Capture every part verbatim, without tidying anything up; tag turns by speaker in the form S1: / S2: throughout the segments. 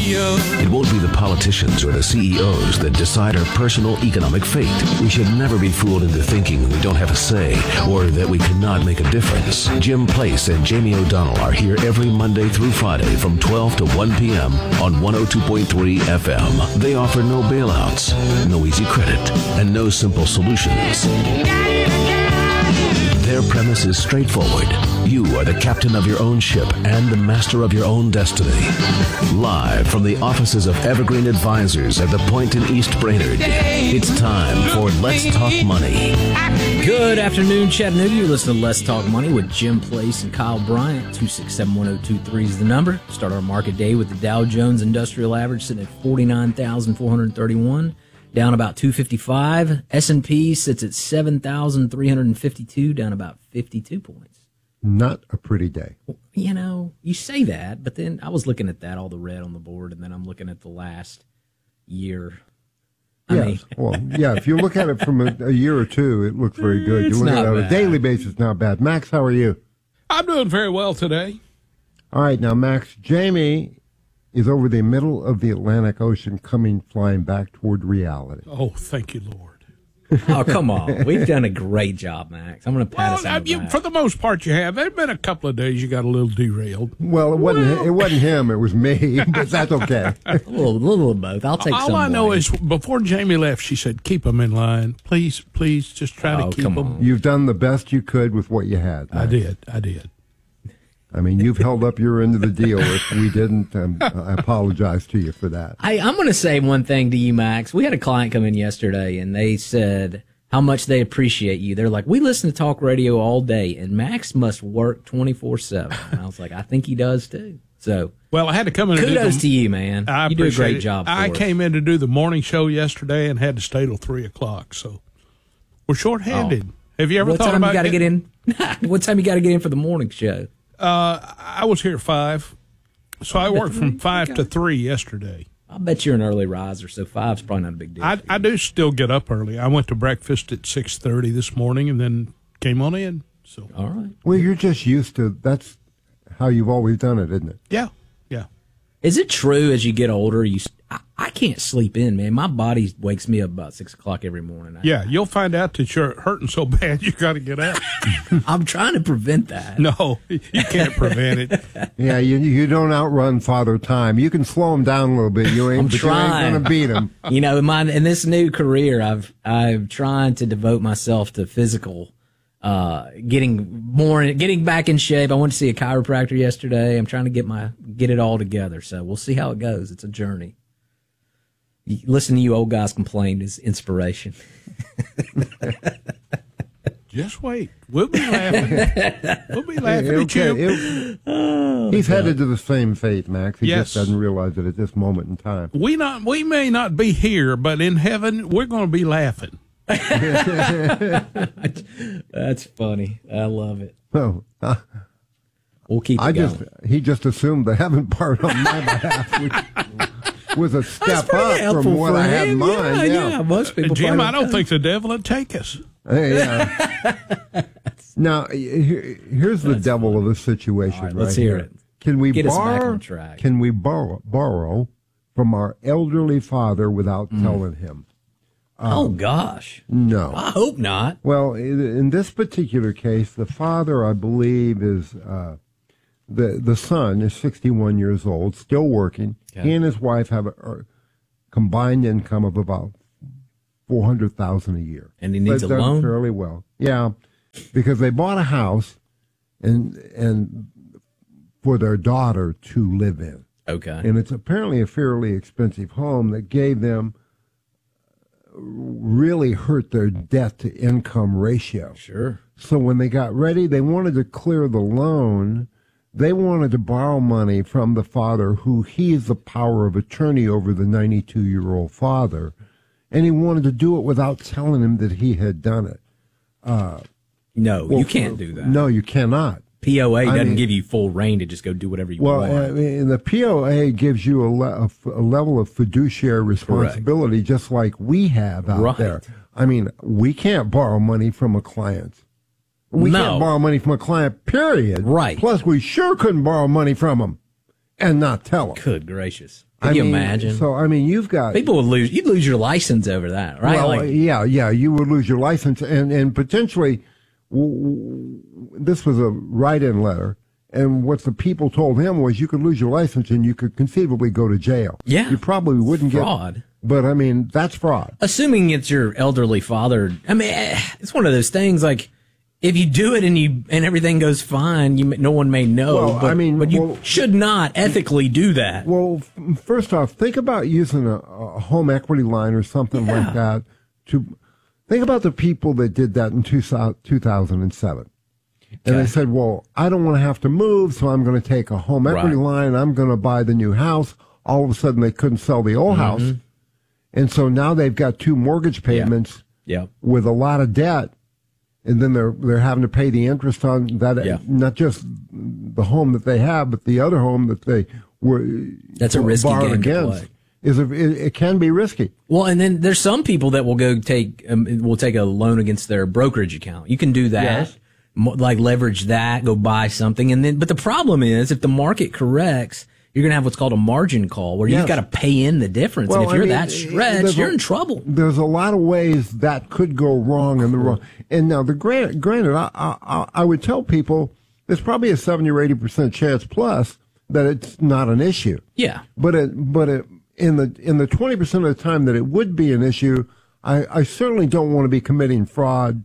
S1: radio.
S2: It won't be the politicians or the C E Os that decide our personal economic fate. We should never be fooled into thinking we don't have a say or that we cannot make a difference. Jim Place and Jamie O'Donnell are here every Monday through Friday from twelve to one p.m. on one oh two point three F M. They offer no bailouts, no easy credit, and no simple solutions. Their premise is straightforward. You are the captain of your own ship and the master of your own destiny. Live from the offices of Evergreen Advisors at the Point in East Brainerd, it's time for Let's Talk Money.
S3: Good afternoon, Chattanooga. You listen to Let's Talk Money with Jim Place and Kyle Bryant. two six seven, one oh two three is the number. Start our market day with the Dow Jones Industrial Average sitting at forty-nine thousand four hundred thirty-one. Down about two fifty-five. S and P sits at seven thousand three hundred fifty-two, down about fifty-two points.
S4: Not a pretty day.
S3: You know, you say that, but then I was looking at that, all the red on the board, and then I'm looking at the last year. I
S4: yes.
S3: mean,
S4: well, yeah, if you look at it from a, a year or two, it looks very good.
S3: It's
S4: you look
S3: not
S4: at it on
S3: bad.
S4: a daily basis, not bad. Max, how are you?
S1: I'm doing very well today.
S4: All right, now, Max, Jamie is over the middle of the Atlantic Ocean coming flying back toward reality.
S1: Oh, thank you, Lord.
S3: oh, come on. We've done a great job, Max. I'm going to pat
S1: Well,
S3: us on
S1: I,
S3: the
S1: you,
S3: back.
S1: for the most part, you have. There have been a couple of days you got a little derailed.
S4: Well, it wasn't it wasn't him, it was me, but that's okay.
S3: A little, a little of both. I'll take
S1: All
S3: some
S1: I know
S3: blame.
S1: is before Jamie left, she said, keep them in line. Please, please, just try
S3: Oh,
S1: to keep
S3: come
S1: them.
S3: on.
S4: You've done the best you could with what you had.
S1: I
S4: Max.
S1: did. I did.
S4: I mean, you've held up your end of the deal. If we didn't, um, I apologize to you for that.
S3: I, I'm going to say one thing to you, Max. We had a client come in yesterday, and they said how much they appreciate you. They're like, we listen to talk radio all day, and Max must work twenty-four seven. And I was like, I think he does, too. So
S1: Well, I had to come in and do
S3: kudos
S1: the,
S3: to you, man.
S1: I
S3: you do a
S1: appreciate
S3: great
S1: it.
S3: job for
S1: I
S3: us.
S1: came in to do the morning show yesterday and had to stay till three o'clock. So we're short-handed.
S3: Oh.
S1: Have you ever
S3: What
S1: thought
S3: time
S1: about
S3: you got to get
S1: getting-
S3: in? What time you got to get in for the morning show?
S1: Uh, I was here at five, so I worked from five to three yesterday.
S3: I bet you're an early riser, so five's probably not a big deal.
S1: I,
S3: for you.
S1: I do still get up early. I went to breakfast at six thirty this morning and then came on in. So
S3: All right.
S4: Well, you're just used to, that's how you've always done it, isn't it?
S1: yeah, yeah.
S3: Is it true as you get older, you I, I can't sleep in, man. My body wakes me up about six o'clock every morning. I,
S1: Yeah, you'll find out that you're hurting so bad you got to get up.
S3: I'm trying to prevent that.
S1: No, you can't prevent it.
S4: Yeah, you you don't outrun Father Time. You can slow him down a little bit. You ain't,
S3: I'm
S4: but
S3: trying.
S4: you ain't going to beat him.
S3: You know, in my in this new career, I've I'm trying to devote myself to physical, uh, getting more, getting back in shape. I went to see a chiropractor yesterday. I'm trying to get my get it all together. So we'll see how it goes. It's a journey. You- Listen to you old guys complain is inspiration.
S1: Just wait. We'll be laughing. We'll be laughing
S4: It'll
S1: at you.
S4: get- it'll- he's headed to the same fate, Max. He
S1: Yes.
S4: just doesn't realize it at this moment in time.
S1: We not we may not be here, but in heaven we're going to be laughing.
S3: That's funny. I love it.
S4: So, uh,
S3: We'll keep it
S4: I
S3: going.
S4: just he just assumed the heaven part on my behalf, which was a step
S3: pretty
S4: up
S3: helpful
S4: from what
S3: for
S4: I had in
S3: him.
S4: mind.
S3: Yeah, yeah, most people.
S1: Jim,
S3: find
S1: I
S3: it
S1: don't
S3: tough.
S1: think the devil would take us.
S4: Hey, yeah. Now, here- here's the devil of the situation.
S3: All right,
S4: right
S3: let's hear
S4: here.
S3: it.
S4: Can we
S3: Get us back
S4: borrow?
S3: on track.
S4: Can we borrow borrow from our elderly father without
S3: Mm.
S4: telling him?
S3: Oh gosh,
S4: No.
S3: I hope not.
S4: Well, in in this particular case, the father, I believe, is uh, the the son is sixty-one years old, still working.
S3: Okay.
S4: He and his wife have a, a combined income of about four hundred thousand a year,
S3: And he needs
S4: They've
S3: a
S4: done
S3: loan?
S4: fairly well. Yeah, because they bought a house, and and for their daughter to live in,
S3: Okay.
S4: and it's apparently a fairly expensive home that gave them really hurt their debt to income ratio.
S3: Sure.
S4: So when they got ready, they wanted to clear the loan. They wanted to borrow money from the father, who he is the power of attorney over the ninety-two-year-old father, and he wanted to do it without telling him that he had done it.
S3: No,
S4: Well,
S3: you can't do that.
S4: No, you cannot.
S3: P O A
S4: I
S3: doesn't
S4: mean-
S3: give you full reign to just go do whatever you
S4: Well,
S3: want.
S4: I mean, the P O A gives you a, le- a f- a level of fiduciary responsibility, just like we have out
S3: Right.
S4: there. I mean, we can't borrow money from a client. We
S3: No.
S4: can't borrow money from a client, period.
S3: Right.
S4: Plus, we sure couldn't borrow money from them and not tell them.
S3: Good gracious. Can
S4: I
S3: you
S4: mean,
S3: imagine?
S4: So, I mean, you've got
S3: People would lose. You'd lose your license over that, right?
S4: Well,
S3: like,
S4: yeah, yeah, you would lose your license, and and potentially, w- w- this was a write-in letter, and what the people told him was you could lose your license and you could conceivably go to jail.
S3: Yeah.
S4: You probably wouldn't
S3: Fraud.
S4: get but I mean that's fraud.
S3: assuming it's your elderly father. I mean, eh, it's one of those things. Like, if you do it and you and everything goes fine, you no one may know.
S4: Well,
S3: but,
S4: I mean,
S3: but you
S4: well-
S3: should not ethically do that.
S4: Well, f- first off, think about using a, a home equity line or something
S3: Yeah.
S4: like that. To think about the people that did that in two thousand seven. And
S3: Okay.
S4: they said, well, I don't want to have to move, so I'm going to take a home equity
S3: Right.
S4: line. I'm going to buy the new house. All of a sudden, they couldn't sell the old
S3: Mm-hmm.
S4: house. And so now they've got two mortgage payments
S3: Yeah.
S4: with a lot of debt. And then they're they're having to pay the interest on that,
S3: Yeah.
S4: not just the home that they have, but the other home that they were
S3: That's a risky
S4: borrowed
S3: game to
S4: against.
S3: play.
S4: Is a, it, it can be risky.
S3: Well, and then there's some people that will go take um, will take a loan against their brokerage account. You can do that,
S4: Yes.
S3: Mo- like leverage that, go buy something, and then. But the problem is, if the market corrects, you're going to have what's called a margin call, where
S4: Yes.
S3: you've got to pay in the difference.
S4: Well,
S3: and if
S4: I
S3: you're
S4: mean,
S3: that stretched,
S4: there's
S3: you're
S4: a-
S3: in trouble.
S4: There's a lot of ways that could go wrong in the wrong. And now, the grant, granted, I, I, I would tell people there's probably a seventy or eighty percent chance plus that it's not an issue.
S3: Yeah.
S4: But it, but it, in the in the twenty percent of the time that it would be an issue, I, I certainly don't want to be committing fraud.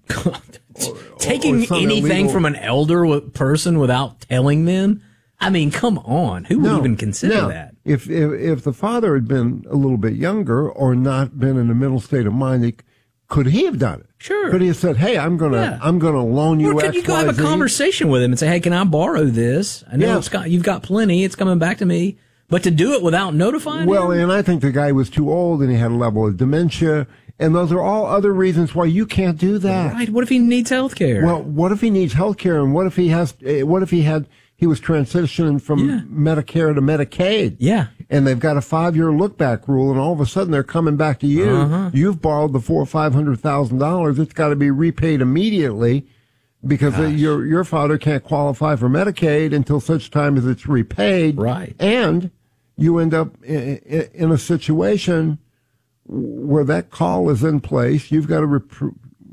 S3: Taking
S4: or some
S3: anything
S4: illegal-
S3: from an elder w- person without telling them. I mean, come on. Who would
S4: No.
S3: even consider
S4: Now,
S3: that?
S4: If, if if the father had been a little bit younger or not been in a mental state of mind, he, could he have done it?
S3: Sure.
S4: Could he have said, "Hey, I'm gonna
S3: Yeah.
S4: I'm gonna loan you
S3: Or could
S4: X,
S3: you go
S4: Y,
S3: have a
S4: Z?"
S3: conversation with him and say, "Hey, can I borrow this? I know
S4: Yeah.
S3: it's got, you've got plenty. It's coming back to me." But to do it without notifying
S4: Well,
S3: him?
S4: and I think the guy was too old and he had a level of dementia, and those are all other reasons why you can't do that.
S3: Right. What if he needs health care?
S4: Well, what if he needs health care, and what if he has? eh, What if he had? He was transitioning from
S3: Yeah.
S4: Medicare to Medicaid.
S3: Yeah.
S4: And they've got a five-year look-back rule, and all of a sudden they're coming back to you.
S3: Uh-huh.
S4: You've borrowed the four or five hundred thousand dollars. It's got to be repaid immediately because uh, your your father can't qualify for Medicaid until such time as it's repaid.
S3: Right.
S4: And you end up in, in a situation where that call is in place. You've got to repro-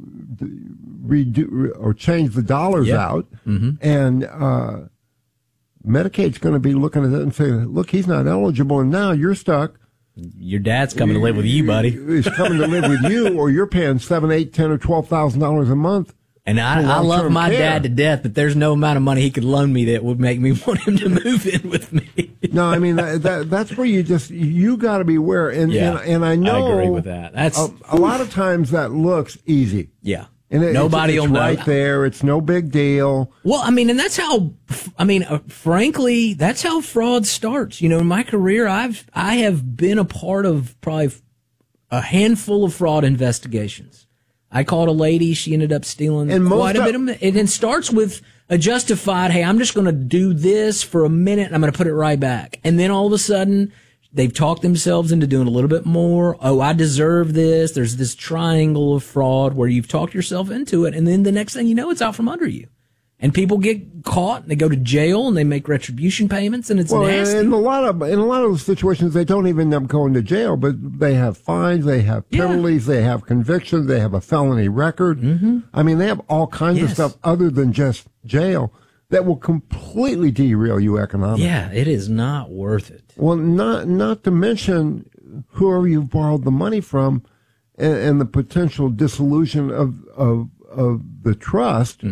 S4: redo or change the dollars
S3: Yep.
S4: out,
S3: Mm-hmm.
S4: and uh, Medicaid's going to be looking at that and saying, "Look, he's not eligible, and now you're stuck.
S3: Your dad's coming to live with you, buddy.
S4: He's coming to live with you, or you're paying seven, eight, ten, or twelve thousand dollars a month."
S3: And I,
S4: for
S3: I love
S4: long-term
S3: my
S4: care.
S3: dad to death, but there's no amount of money he could loan me that would make me want him to move in with me.
S4: No, I mean that, that that's where you just you got to be aware, and
S3: Yeah,
S4: and, and I know
S3: I agree with that. That's
S4: a, a lot of times that looks easy.
S3: yeah.
S4: And it,
S3: Nobody
S4: it's, it's
S3: will know.
S4: right there. It's no big deal.
S3: Well, I mean, and that's how, I mean, uh, frankly, that's how fraud starts. You know, in my career, I've, I have been a part of probably a handful of fraud investigations. I called a lady. She ended up stealing
S4: And most
S3: quite a
S4: of-
S3: bit of it. And it starts with a justified, hey, I'm just going to do this for a minute and I'm going to put it right back. And then all of a sudden, they've talked themselves into doing a little bit more. Oh, I deserve this. There's this triangle of fraud where you've talked yourself into it. And then the next thing you know, it's out from under you. And people get caught and they go to jail and they make retribution payments and it's
S4: Well,
S3: nasty.
S4: in a lot of in a lot of those situations, they don't even end up going to jail, but they have fines, they have
S3: Yeah.
S4: penalties, they have convictions, they have a felony record. Mm-hmm. I mean, they have all kinds of
S3: Yes.
S4: stuff other than just jail that will completely derail you economically.
S3: Yeah, it is not worth it.
S4: Well, not not to mention whoever you've borrowed the money from, and, and the potential dissolution of of of the trust.